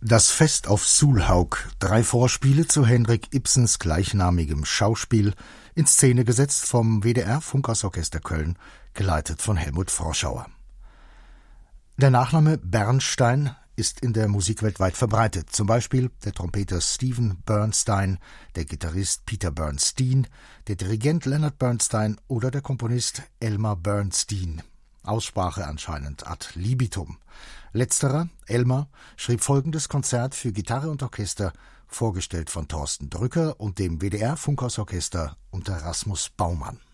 Das Fest auf Sulhaug, 3 Vorspiele zu Henrik Ibsens gleichnamigem Schauspiel, in Szene gesetzt vom WDR Funkhausorchester Köln, geleitet von Helmut Froschauer. Der Nachname Bernstein ist in der Musikwelt weit verbreitet, zum Beispiel der Trompeter Steven Bernstein, der Gitarrist Peter Bernstein, der Dirigent Leonard Bernstein oder der Komponist Elmer Bernstein. Aussprache anscheinend ad libitum. Letzterer, Elmer, schrieb folgendes Konzert für Gitarre und Orchester, vorgestellt von Thorsten Drücker und dem WDR Funkhausorchester unter Rasmus Baumann.